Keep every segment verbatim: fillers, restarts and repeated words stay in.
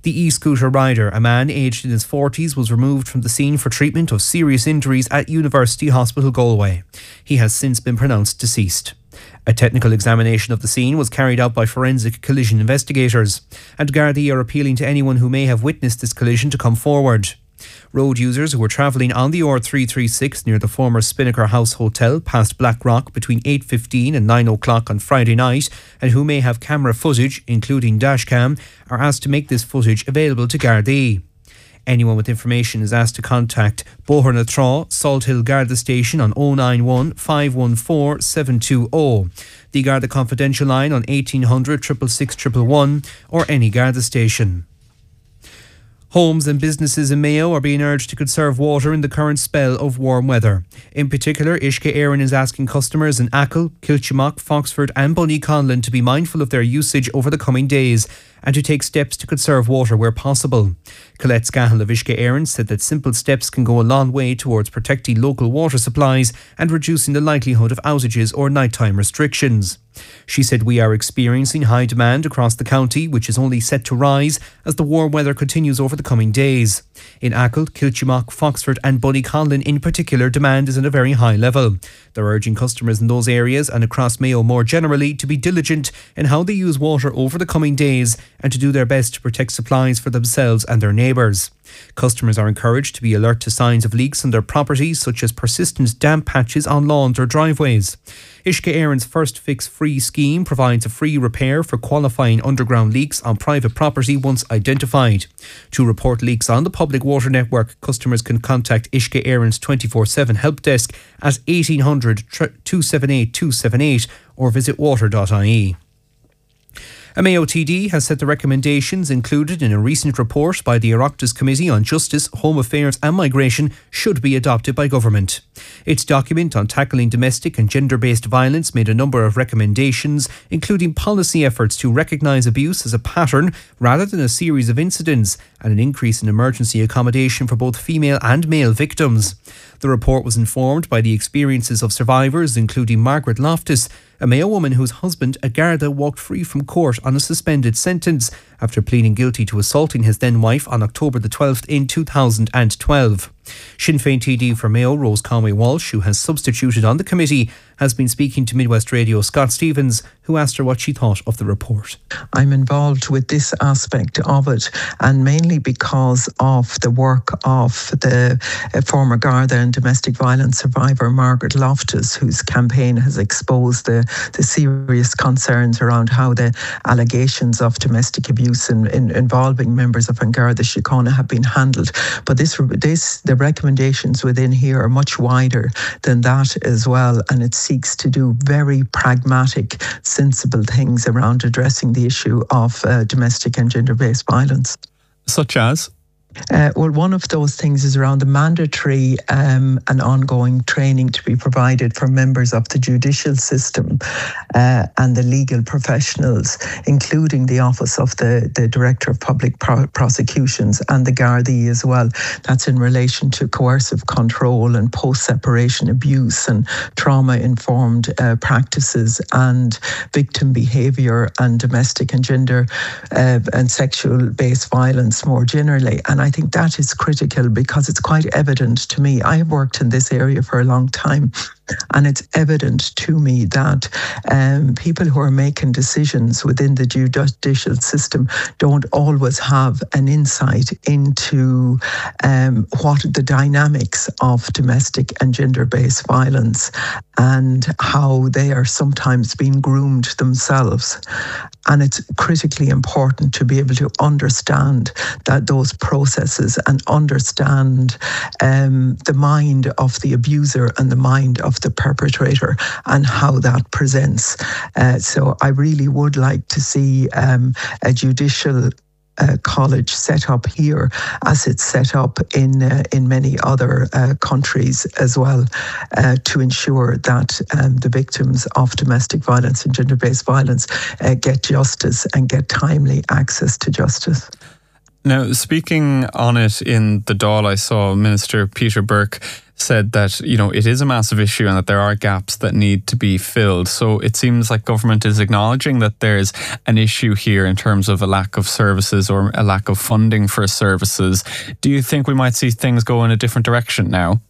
The e-scooter rider, a man aged in his forties, was removed from the scene for treatment of serious injuries at University Hospital Galway. He has since been pronounced deceased. A technical examination of the scene was carried out by forensic collision investigators, and Gardaí are appealing to anyone who may have witnessed this collision to come forward. Road users who were travelling on the R three thirty-six near the former Spinnaker House Hotel past Blackrock between eight fifteen and nine o'clock on Friday night, and who may have camera footage, including dashcam, are asked to make this footage available to Gardaí. Anyone with information is asked to contact Boher na Trá, Salt Hill Garda Station on oh nine one, five one four, seven two oh, the Garda Confidential line on eighteen hundred, six six six, one one one, or any Garda station. Homes and businesses in Mayo are being urged to conserve water in the current spell of warm weather. In particular, Uisce Éireann is asking customers in Achill, Kiltimagh, Foxford and Bunnyconlin to be mindful of their usage over the coming days and to take steps to conserve water where possible. Colette Scahill of Uisce Éireann said that simple steps can go a long way towards protecting local water supplies and reducing the likelihood of outages or nighttime restrictions. She said we are experiencing high demand across the county, which is only set to rise as the warm weather continues over the coming days. In Achill, Kiltimagh, Foxford and Bunnyconlin in particular, demand is at a very high level. They're urging customers in those areas and across Mayo more generally to be diligent in how they use water over the coming days and to do their best to protect supplies for themselves and their neighbours. Customers are encouraged to be alert to signs of leaks on their properties, such as persistent damp patches on lawns or driveways. Uisce Éireann's First Fix Free scheme provides a free repair for qualifying underground leaks on private property once identified. To report leaks on the public water network, customers can contact Uisce Éireann's twenty-four seven help desk at eighteen hundred, two seven eight, two seven eight or visit water dot I E. A Mayo T D has said the recommendations included in a recent report by the Oireachtas Committee on Justice, Home Affairs and Migration should be adopted by government. Its document on tackling domestic and gender-based violence made a number of recommendations, including policy efforts to recognise abuse as a pattern rather than a series of incidents, and an increase in emergency accommodation for both female and male victims. The report was informed by the experiences of survivors, including Margaret Loftus, a Mayo woman whose husband, a Garda, walked free from court on a suspended sentence after pleading guilty to assaulting his then wife on October the twelfth in two thousand twelve. Sinn Féin T D for Mayo, Rose Conway-Walsh, who has substituted on the committee, has been speaking to Midwest Radio Scott Stevens, who asked her what she thought of the report. I'm involved with this aspect of it, and mainly because of the work of the uh, former Garda and domestic violence survivor Margaret Loftus, whose campaign has exposed the, the serious concerns around how the allegations of domestic abuse in, in, involving members of An Garda Síochána have been handled. But this, this, the recommendations within here are much wider than that as well, and it seeks to do very pragmatic, sensible things around addressing the issue of uh, domestic and gender-based violence. Such as? Uh, well, one of those things is around the mandatory um, and ongoing training to be provided for members of the judicial system uh, and the legal professionals, including the Office of the, the Director of Public Pro- Prosecutions and the Gardaí as well. That's in relation to coercive control and post-separation abuse and trauma-informed uh, practices and victim behaviour and domestic and gender uh, and sexual-based violence more generally. And I think that is critical because it's quite evident to me. I have worked in this area for a long time, and it's evident to me that um, people who are making decisions within the judicial system don't always have an insight into um, what the dynamics of domestic and gender-based violence and how they are sometimes being groomed themselves. And it's critically important to be able to understand that those processes and understand um, the mind of the abuser and the mind of the perpetrator and how that presents. Uh, so I really would like to see um, a judicial Uh, college set up here as it's set up in uh, in many other uh, countries as well, uh, to ensure that um, the victims of domestic violence and gender-based violence uh, get justice and get timely access to justice. Now, speaking on it in the Dáil, I saw Minister Peter Burke said that, you know, it is a massive issue and that there are gaps that need to be filled. So it seems like government is acknowledging that there's an issue here in terms of a lack of services or a lack of funding for services. Do you think we might see things go in a different direction now?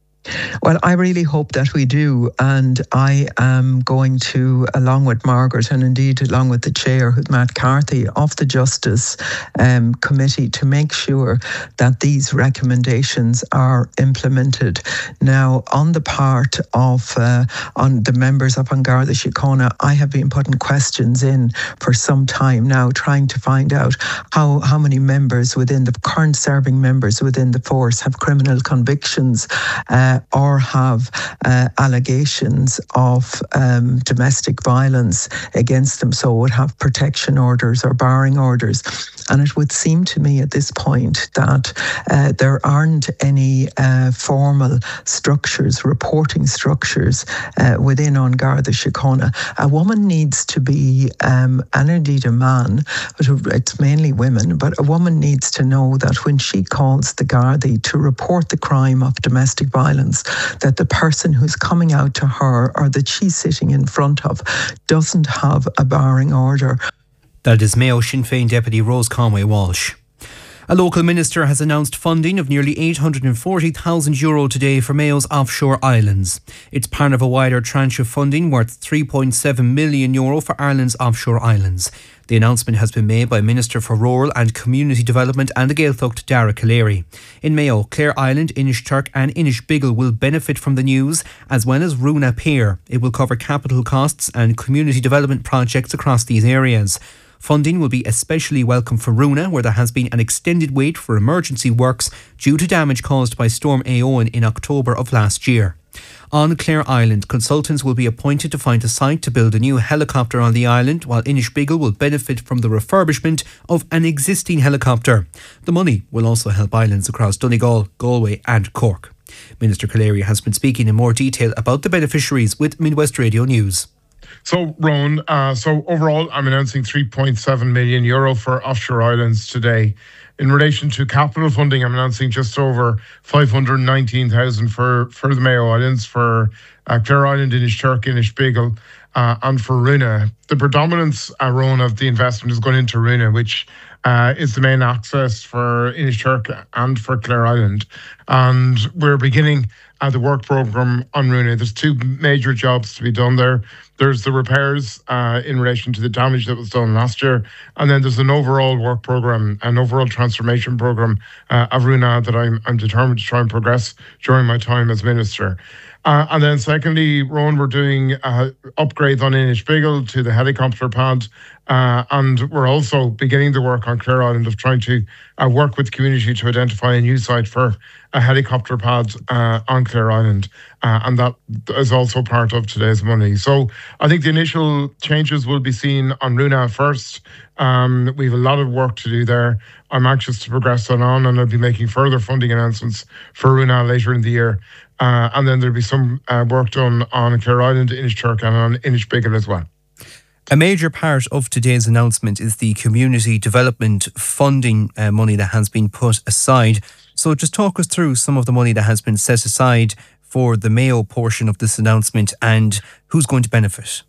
Well, I really hope that we do. And I am going to, along with Margaret and indeed along with the chair, Matt Carthy, of the Justice um, Committee, to make sure that these recommendations are implemented. Now, on the part of uh, on the members up on Garda Síochána, I have been putting questions in for some time now, trying to find out how, how many members within the current serving members within the force have criminal convictions uh, or have uh, allegations of um, domestic violence against them, so would have protection orders or barring orders. And it would seem to me at this point that uh, there aren't any uh, formal structures, reporting structures uh, within An Garda Síochána. A woman needs to be, um, and indeed a man, but it's mainly women, but a woman needs to know that when she calls the Gardaí to report the crime of domestic violence, that the person who's coming out to her or that she's sitting in front of doesn't have a barring order. That is Mayo Sinn Féin Deputy Rose Conway Walsh. A local minister has announced funding of nearly eight hundred forty thousand euro today for Mayo's offshore islands. It's part of a wider tranche of funding worth three point seven million euro for Ireland's offshore islands. The announcement has been made by Minister for Rural and Community Development and the Gaeltacht, Dara Calleary. In Mayo, Clare Island, Inishturk and Inishbiggle will benefit from the news, as well as Runa Pier. It will cover capital costs and community development projects across these areas. Funding will be especially welcome for Runa, where there has been an extended wait for emergency works due to damage caused by Storm Éowyn in October of last year. On Clare Island, consultants will be appointed to find a site to build a new helicopter on the island, while Inishbiggle will benefit from the refurbishment of an existing helicopter. The money will also help islands across Donegal, Galway and Cork. Minister Calleary has been speaking in more detail about the beneficiaries with Midwest Radio News. So, Rowan, uh, so overall, I'm announcing three point seven million euro for offshore islands today. In relation to capital funding, I'm announcing just over five hundred nineteen thousand for, for the Mayo Islands, for uh, Clare Island, Inishturk, Inishbiggle, uh, and for Runa. The predominance, uh, Rowan, of the investment is going into Runa, which uh, is the main access for Inishturk and for Clare Island. And we're beginning uh, the work programme on Runa. There's two major jobs to be done there. There's the repairs uh, in relation to the damage that was done last year. And then there's an overall work programme, an overall transformation programme uh, of Runa that I'm, I'm determined to try and progress during my time as Minister. Uh, and then secondly, Rowan, we're doing uh, upgrades on Inishbiggle to the helicopter pad. Uh, and we're also beginning the work on Clare Island of trying to uh, work with the community to identify a new site for a helicopter pad uh, on Clare Island. Uh, and that is also part of today's money. So I think the initial changes will be seen on Runa first. Um, we have a lot of work to do there. I'm anxious to progress that on, and I'll be making further funding announcements for Runa later in the year. Uh, and then there'll be some uh, work done on Clare Island, Inishturk and on Inishbiggle as well. A major part of today's announcement is the community development funding uh, money that has been put aside. So just talk us through some of the money that has been set aside for the Mayo portion of this announcement and who's going to benefit.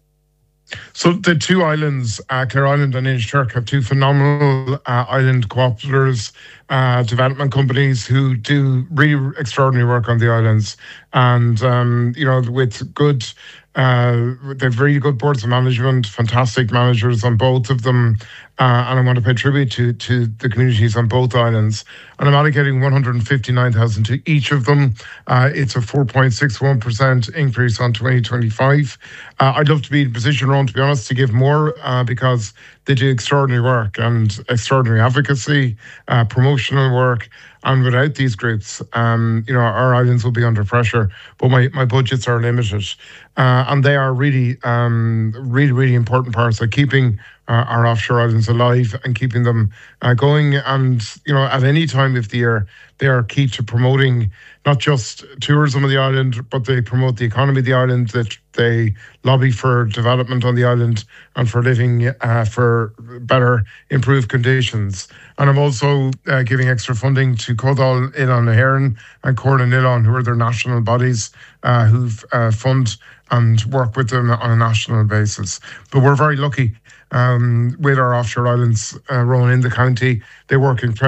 So the two islands, uh, Clare Island and Inishturk, have two phenomenal uh, island cooperatives, uh, development companies who do really extraordinary work on the islands. And, um, you know, with good, uh, they've really good boards of management, fantastic managers on both of them. Uh, and I want to pay tribute to, to the communities on both islands. And I'm allocating one hundred fifty-nine thousand to each of them. Uh, it's a four point six one percent increase on twenty twenty-five. Uh, I'd love to be in a position, Ron, to be honest, to give more uh, because they do extraordinary work and extraordinary advocacy, uh, promotional work. And without these groups, um, you know, our islands will be under pressure. But my, my budgets are limited. Uh, and they are really, um, really, really important parts of keeping uh, our offshore islands alive and keeping them uh, going. And, you know, at any time of the year, they are key to promoting not just tourism of the island, but they promote the economy of the island, that they lobby for development on the island and for living uh, for better, improved conditions. And I'm also uh, giving extra funding to Codal Ilan Heron and Cornan Ilan, who are their national bodies, uh, who uh, fund and work with them on a national basis. But we're very lucky um, with our offshore islands, uh, Rowan, in the county. They work incredibly